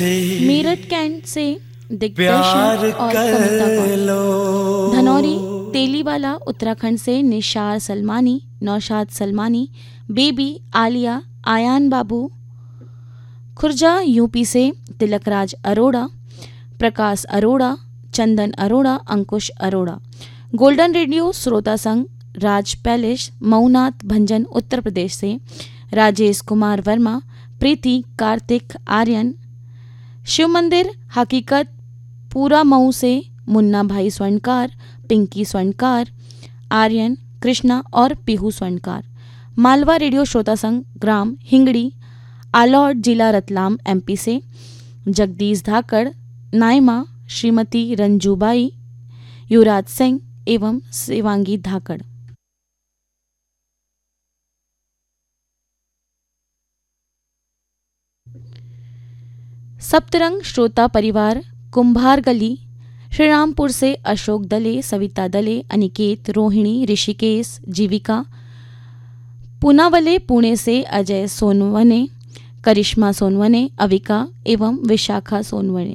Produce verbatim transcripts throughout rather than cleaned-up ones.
Meerut cantt से दिग्दर्शन और कविता कौर। धनौरी तेलीवाला उत्तराखंड से निशार सलमानी, नौशाद सलमानी, बेबी आलिया, आयान बाबू। खुर्जा यूपी से तिलकराज अरोड़ा, प्रकाश अरोड़ा, चंदन अरोड़ा, अंकुश अरोड़ा। गोल्डन रेडियो श्रोता संघ राज पैलेस मऊनाथ भंजन उत्तर प्रदेश से राजेश कुमार वर्मा, प्रीति, कार्तिक, आर्यन। शिव मंदिर हकीकत पूरा मऊ से मुन्ना भाई स्वर्णकार, पिंकी स्वर्णकार, आर्यन, कृष्णा और पीहू स्वर्णकार। मालवा रेडियो श्रोता संघ ग्राम हिंगड़ी आलौट जिला रतलाम एमपी से जगदीश धाकड़, नायमा, श्रीमती रंजूबाई, युवराज सिंह एवं शिवांगी धाकड़। सप्तरंग श्रोता परिवार कुंभार गली श्रीरामपुर से अशोक दले, सविता दले, अनिकेत, रोहिणी, ऋषिकेश, जीविका। पूनावले पुणे से अजय सोनवने, करिश्मा सोनवने, अविका एवं विशाखा सोनवने।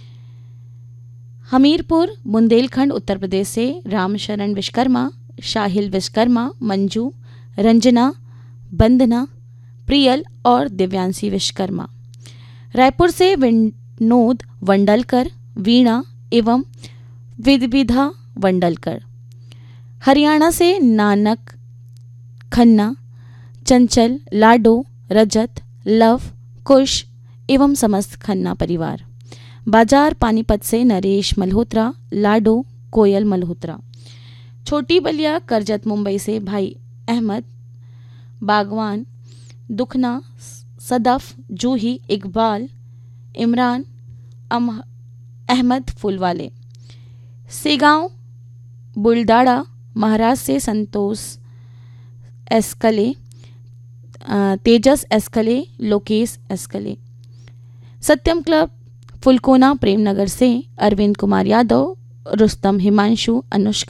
हमीरपुर बुंदेलखंड उत्तर प्रदेश से रामशरण विश्वकर्मा, शाहिल विश्वकर्मा, मंजू, रंजना, बंदना, प्रियल और दिव्यांशी विश्वकर्मा। रायपुर से विनोद वंडलकर, वीणा एवं विविधा वंडलकर। हरियाणा से नानक खन्ना, चंचल, लाडो, रजत, लव, कुश एवं समस्त खन्ना परिवार। बाजार पानीपत से नरेश मल्होत्रा, लाडो, कोयल मल्होत्रा। छोटी बलिया करजत मुंबई से भाई अहमद, बागवान, दुखना, सदफ, जूही, इकबाल, इमरान, अहमद फुलवाले। सेगांव बुलडाड़ा महाराष्ट्र से संतोष एस्कले, तेजस एस्कले, लोकेश एस्कले। सत्यम क्लब फुलकोना प्रेमनगर से अरविंद कुमार यादव, रुस्तम, हिमांशु, अनुष्का।